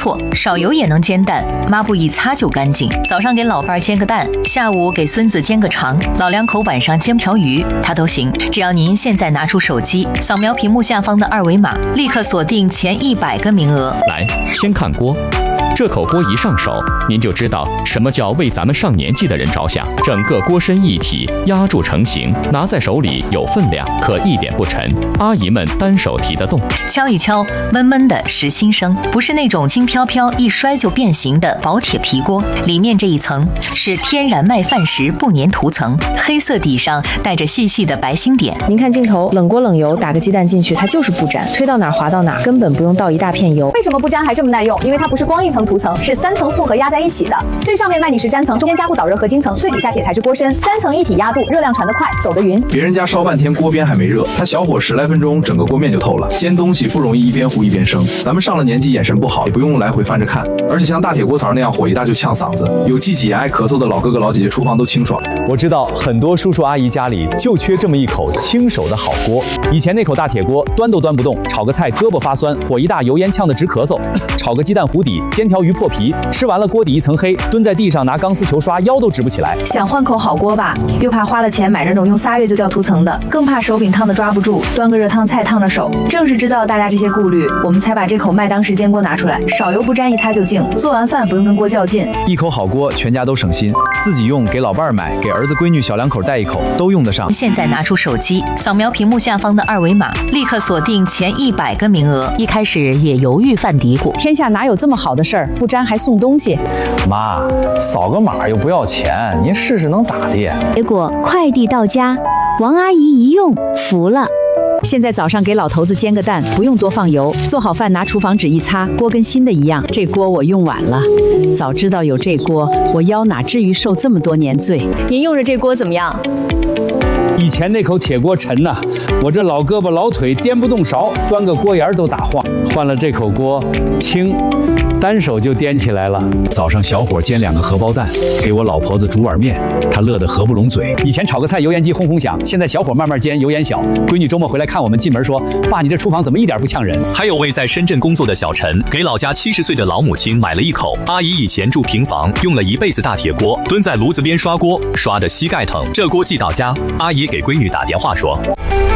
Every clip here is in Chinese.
错，少油也能煎蛋，抹布一擦就干净。早上给老伴儿煎个蛋，下午给孙子煎个肠，老两口晚上煎条鱼，他都行。只要您现在拿出手机，扫描屏幕下方的2维码，立刻锁定前100个名额。 来，先看锅。这口锅一上手，您就知道什么叫为咱们上年纪的人着想。整个锅身一体，压铸成型，拿在手里有分量，可一点不沉。阿姨们单手提得动。 敲一敲，闷闷的实心声，不是那种轻飘飘一摔就变形的薄铁皮锅，里面这一层是天然麦饭石不粘涂层，黑色底上带着细细的白星点。 您看镜头，冷锅冷油，打个鸡蛋进去，它就是不粘，推到哪儿滑到哪儿，根本不用倒一大片油。 为什么不粘还这么耐用？因为它不是光一层涂层，是3层复合压在一起的。最上面麦米石粘层，中间加固导热合金层，最底下铁材质锅身，3层一体压度，热量传得快，走得匀。 别人家烧半天锅边还没热，他小火10来分钟，整个锅面就透了。煎东西不容易一边糊一边生，咱们上了年纪眼神不好，也不用来回翻着看。而且像大铁锅槽那样火一大就呛嗓子，有积挤爱咳嗽的老哥哥老姐姐，厨房都清爽。 我知道很多叔叔阿姨家里就缺这么一口轻手的好锅。以前那口大铁锅端都端不动，炒个菜胳膊发酸，火一大油烟呛得直咳嗽，炒个鸡蛋糊底，煎条鱼破皮，吃完了锅底一层黑，蹲在地上拿钢丝球刷，腰都直不起来。 想换口好锅吧，又怕花了钱买那种用3月就掉涂层的，更怕手柄烫得抓不住，端个热烫菜烫着手。正是知道大家这些顾虑，我们才把这口麦当石煎锅拿出来，少油不沾，一擦就净，做完饭不用跟锅较劲。 一口好锅，全家都省心，自己用，给老伴儿买，给儿子闺女小两口带一口，都用得上。 现在拿出手机，扫描屏幕下方的2维码，立刻锁定前100个名额。一开始也犹豫犯嘀咕， 天下哪有这么好的事儿？不粘还送东西。 妈，扫个码又不要钱，您试试能咋的？ 结果快递到家，王阿姨一用服了。 现在早上给老头子煎个蛋，不用多放油，做好饭拿厨房纸一擦，锅跟新的一样。这锅我用晚了，早知道有这锅，我腰哪至于受这么多年罪。 您用着这锅怎么样？ 以前那口铁锅沉呐，我这老胳膊老腿颠不动勺，端个锅沿都打晃。换了这口锅，轻，单手就颠起来了。 早上小火煎2个荷包蛋，给我老婆子煮碗面，她乐得合不拢嘴。以前炒个菜油烟机轰轰响，现在小火慢慢煎，油烟小。闺女周末回来看我们，进门说：“爸，你这厨房怎么一点不呛人？” 还有位在深圳工作的小陈，给老家70岁的老母亲买了一口。阿姨以前住平房，用了一辈子大铁锅，蹲在炉子边刷锅，刷得膝盖疼。这锅寄到家，阿姨给闺女打电话说。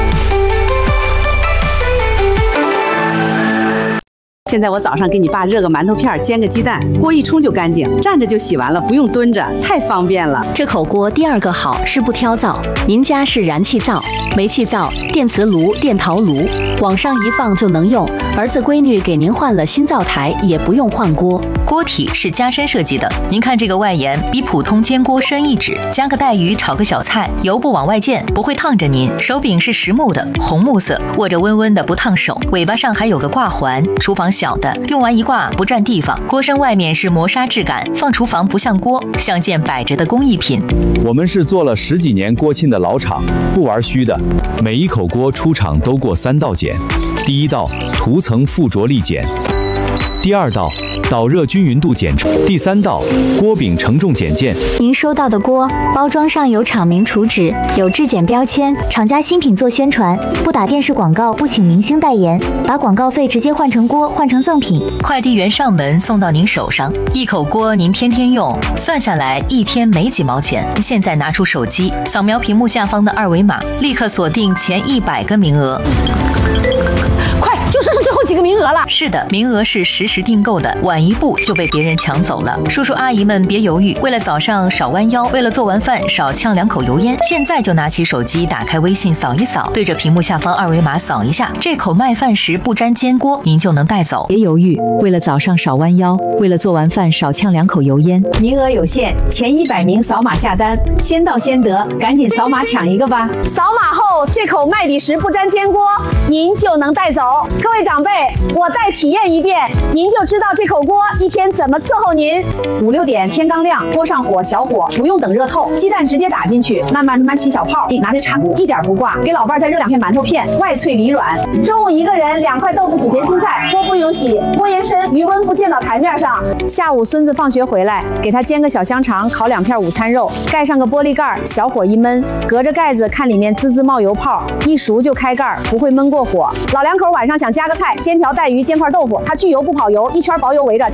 现在我早上给你爸热个馒头片，煎个鸡蛋，锅一冲就干净，站着就洗完了，不用蹲着，太方便了。 这口锅第2个好是不挑灶，您家是燃气灶、煤气灶、电磁炉、电陶炉，往上一放就能用。儿子闺女给您换了新灶台，也不用换锅。 锅体是加深设计的，您看这个外沿比普通煎锅深1指，加个带鱼炒个小菜，油不往外溅，不会烫着您。手柄是实木的，红木色，握着温温的不烫手。尾巴上还有个挂环，厨房小的，用完一挂不占地方。锅身外面是磨砂质感，放厨房不像锅，像件摆着的工艺品。 我们是做了10几年锅沁的老厂，不玩虚的。每一口锅出厂都过3道检，第1道涂层附着力检，第2道导热均匀度检测，第3道锅柄承重检件。 您收到的锅包装上有厂名图纸，有质检标签，厂家新品做宣传，不打电视广告，不请明星代言，把广告费直接换成锅，换成赠品。 快递员上门送到您手上，一口锅您天天用，算下来1天没几毛钱。现在拿出手机，扫描屏幕下方的2维码，立刻锁定前100个名额。 快，就剩最后几个名额了。 是的，名额是实时订购的，晚一步就被别人抢走了。叔叔阿姨们别犹豫，为了早上少弯腰，为了做完饭少呛2口油烟，现在就拿起手机，打开微信扫一扫，对着屏幕下方2维码扫一下，这口麦饭石不粘煎锅您就能带走。 别犹豫，为了早上少弯腰，为了做完饭少呛2口油烟。名额有限，前100名扫码下单，先到先得，赶紧扫码抢一个吧。 扫码后，这口麦底石不粘煎锅您就能带走。各位长辈，我再体验一遍，您就知道这口锅一天怎么伺候您。5、6点天刚亮，锅上火小火，不用等热透，鸡蛋直接打进去，慢慢起小泡，拿着铲一点不挂，给老伴再热2片馒头片，外脆里软。中午一个人2块豆腐几片青菜，锅不用洗，锅沿深，余温不溅到台面上。下午孙子放学回来，给他煎个小香肠，烤2片午餐肉，盖上个玻璃盖，小火一焖，隔着盖子看里面滋滋冒油泡，一熟就开盖，不会焖过火。老两口晚上想加个菜，煎条带鱼，煎块豆腐，它去油不跑油，1圈薄油围着。